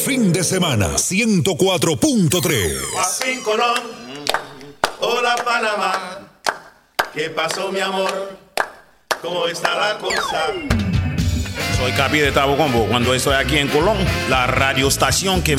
Fin de semana 104.3. Así Colón, hola Panamá, ¿qué pasó mi amor? ¿Cómo está la cosa? Soy Capi de Tabo Combo. Cuando estoy aquí en Colón, la radioestación que